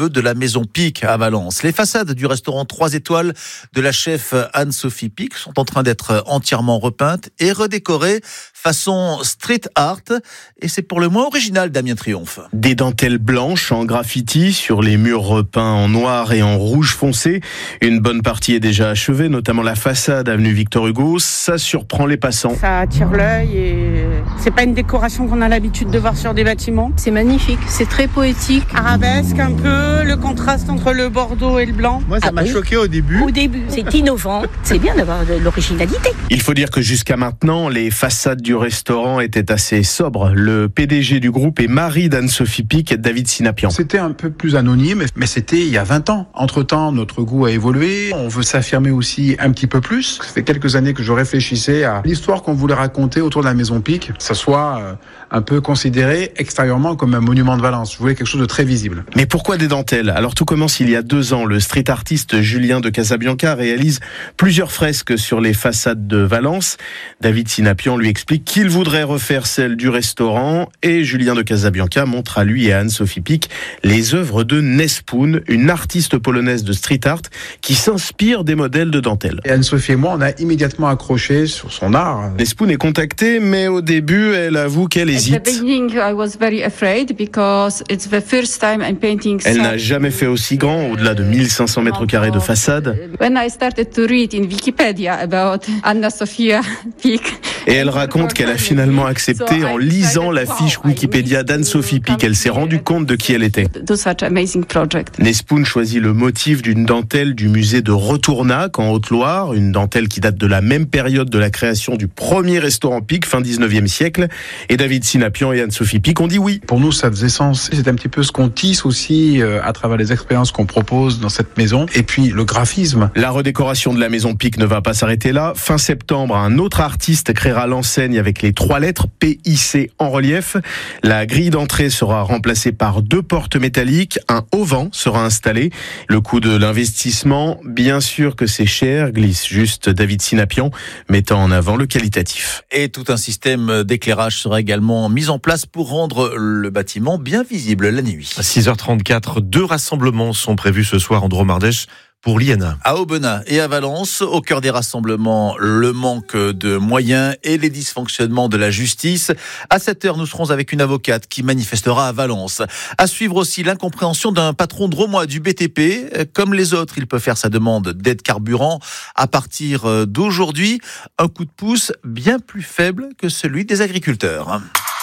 feu de la Maison Pic à Valence. Les façades du restaurant 3 étoiles de la chef Anne-Sophie Pic sont en train d'être entièrement repeintes et redécorées façon street art. Et c'est pour le moins original, Damien Triomphe. Des dentelles blanches en graffiti sur les murs repeints en noir et en rouge foncé. Une bonne partie est déjà achevée, notamment la façade avenue Victor Hugo. Ça surprend les passants. Ça attire l'œil et c'est pas une décoration qu'on a l'habitude de voir sur des bâtiments. C'est magnifique, c'est très poétique. Arabesque un peu, le contraste entre le bordeaux et le blanc. Moi, ça m'a choqué au début. Au début, c'est innovant. C'est bien d'avoir de l'originalité. Il faut dire que jusqu'à maintenant, les façades du restaurant étaient assez sobres. Le PDG du groupe est mari d'Anne-Sophie Pic et David Sinapian. C'était un peu plus anonyme, mais c'était il y a 20 ans. Entre-temps, notre goût a évolué. On veut s'affirmer aussi un petit peu plus. Ça fait quelques années que je réfléchissais à l'histoire qu'on voulait raconter autour de la Maison Pic. Que ça soit un peu considéré extérieurement comme un monument de Valence. Je voulais quelque chose de très visible. Mais pourquoi des dentelles ? Alors tout commence il y a 2 ans. Le street artiste Julien de Casabianca réalise plusieurs fresques sur les façades de Valence. David Sinapian lui explique qu'il voudrait refaire celle du restaurant et Julien de Casabianca montre à lui et à Anne-Sophie Pic les œuvres de Nespoon, une artiste polonaise de street art qui s'inspire des modèles de dentelle. Et Anne-Sophie et moi, on a immédiatement accroché sur son art. Nespoon est contactée, mais au début, elle avoue qu'elle hésite. Elle n'a jamais fait aussi grand, au-delà de 1500 mètres carrés de façade. Et elle raconte qu'elle a finalement accepté en lisant la fiche Wikipédia d'Anne-Sophie Pic. Elle s'est rendue compte de qui elle était. Nespoon choisit le motif d'une dentelle du musée de Retournac en Haute-Loire, une dentelle qui date de la même période de la création du premier restaurant Pic, fin 19e siècle. Et David Sinapian et Anne-Sophie Pic ont dit oui. Pour nous, ça faisait sens. C'est un petit peu ce qu'on tisse aussi à travers les expériences qu'on propose dans cette maison. Et puis le graphisme. La redécoration de la Maison Pic ne va pas s'arrêter là. Fin septembre, un autre artiste créera l'enseigne avec les 3 lettres PIC en relief. La grille d'entrée sera remplacée par 2 portes métalliques. Un auvent sera installé. Le coût de l'investissement, bien sûr que c'est cher, glisse juste David Sinapian, mettant en avant le qualitatif. Et tout un système d'éclairage sera également mis en place pour rendre le bâtiment bien visible la nuit. À 6h34, 2 rassemblements sont prévus ce soir en Drôme-Ardèche pour l'INA. À Aubenas et à Valence, au cœur des rassemblements, le manque de moyens et les dysfonctionnements de la justice. À 7h, nous serons avec une avocate qui manifestera à Valence. À suivre aussi l'incompréhension d'un patron drômois du BTP. Comme les autres, il peut faire sa demande d'aide carburant. À partir d'aujourd'hui, un coup de pouce bien plus faible que celui des agriculteurs.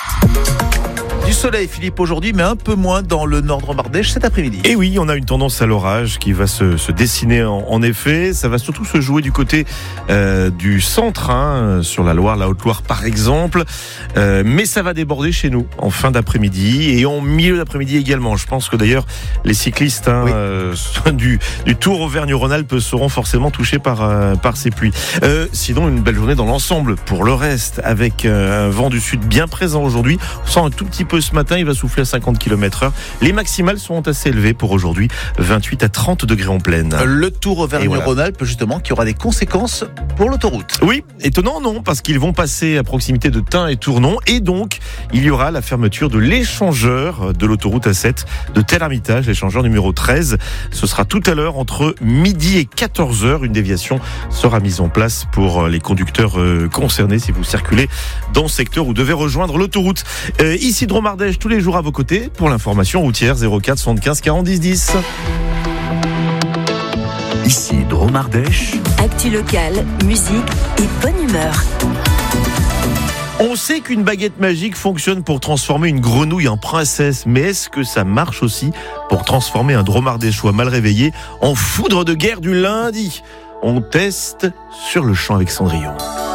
Du soleil, Philippe, aujourd'hui, mais un peu moins dans le nord Drôme-Ardèche cet après-midi. Et oui, on a une tendance à l'orage qui va se dessiner en effet. Ça va surtout se jouer du côté du centre, sur la Loire, la Haute-Loire par exemple. Mais ça va déborder chez nous en fin d'après-midi et en milieu d'après-midi également. Je pense que d'ailleurs, les cyclistes du Tour Auvergne-Rhône-Alpes seront forcément touchés par ces pluies. Sinon, une belle journée dans l'ensemble pour le reste, avec un vent du sud bien présent aujourd'hui. On sent un tout petit peu ce matin, il va souffler à 50 km/h. Les maximales sont assez élevées pour aujourd'hui, 28 à 30 degrés en pleine. Le Tour Auvergne-Rhône-Alpes, justement, qui aura des conséquences pour l'autoroute. Oui, étonnant non, parce qu'ils vont passer à proximité de Tain et Tournon, et donc il y aura la fermeture de l'échangeur de l'autoroute A7 de Tel-Hermitage, l'échangeur numéro 13. Ce sera tout à l'heure entre midi et 14h. Une déviation sera mise en place pour les conducteurs concernés si vous circulez dans ce secteur ou devez rejoindre l'autoroute. Ici Drôme-Ardèche, tous les jours à vos côtés pour l'information routière 04 75 40 10 10. Ici Drôme-Ardèche. Actu locale, musique et bonne humeur. On sait qu'une baguette magique fonctionne pour transformer une grenouille en princesse, mais est-ce que ça marche aussi pour transformer un Drôme-Ardéchois mal réveillé en foudre de guerre du lundi ? On teste sur le champ avec Cendrillon.